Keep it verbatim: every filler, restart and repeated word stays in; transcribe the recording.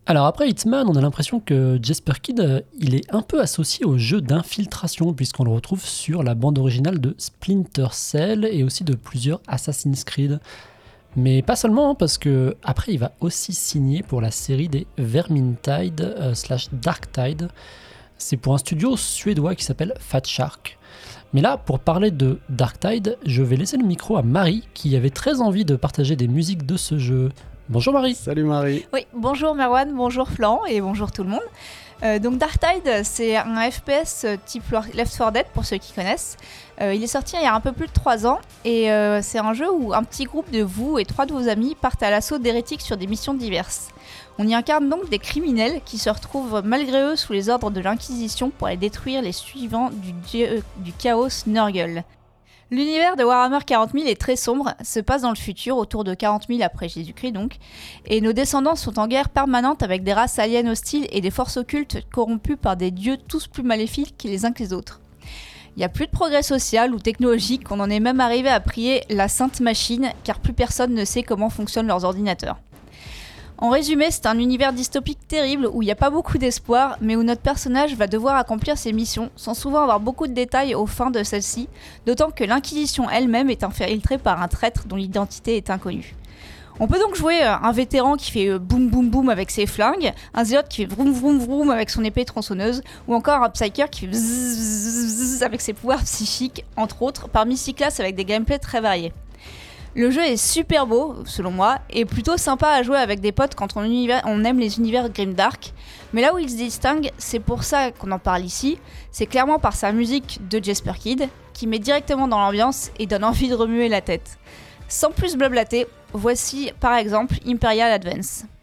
Alors après Hitman, on a l'impression que Jesper Kyd, euh, il est un peu associé au jeu d'infiltration, puisqu'on le retrouve sur la bande originale de Splinter Cell et aussi de plusieurs Assassin's Creed. Mais pas seulement, hein, parce que après il va aussi signer pour la série des Vermintide euh, slash Darktide. C'est pour un studio suédois qui s'appelle Fat Shark. Mais là, pour parler de Darktide, je vais laisser le micro à Marie, qui avait très envie de partager des musiques de ce jeu. Bonjour Marie. Salut Marie. Oui, bonjour Merwan, bonjour Flan et bonjour tout le monde. Euh, donc Darktide, c'est un F P S type Left four Dead pour ceux qui connaissent. Euh, il est sorti il y a un peu plus de trois ans et euh, c'est un jeu où un petit groupe de vous et trois de vos amis partent à l'assaut d'hérétiques sur des missions diverses. On y incarne donc des criminels qui se retrouvent malgré eux sous les ordres de l'Inquisition pour aller détruire les suivants du dieu du chaos Nurgle. L'univers de Warhammer quarante mille est très sombre, se passe dans le futur, autour de quarante mille après Jésus-Christ donc, et nos descendants sont en guerre permanente avec des races aliens hostiles et des forces occultes corrompues par des dieux tous plus maléfiques les uns que les autres. Il n'y a plus de progrès social ou technologique, on en est même arrivé à prier la Sainte Machine, car plus personne ne sait comment fonctionnent leurs ordinateurs. En résumé, c'est un univers dystopique terrible où il n'y a pas beaucoup d'espoir, mais où notre personnage va devoir accomplir ses missions sans souvent avoir beaucoup de détails au fin de celle-ci, d'autant que l'Inquisition elle-même est infiltrée par un traître dont l'identité est inconnue. On peut donc jouer un vétéran qui fait boum boum boum avec ses flingues, un zélote qui fait vroom vroom vroom avec son épée tronçonneuse, ou encore un psyker qui fait bzzz bzzz avec ses pouvoirs psychiques, entre autres, parmi six classes avec des gameplays très variés. Le jeu est super beau, selon moi, et plutôt sympa à jouer avec des potes quand on, univers, on aime les univers grimdark. Mais là où il se distingue, c'est pour ça qu'on en parle ici, c'est clairement par sa musique de Jesper Kyd, qui met directement dans l'ambiance et donne envie de remuer la tête. Sans plus blablater, voici par exemple Imperial Advance.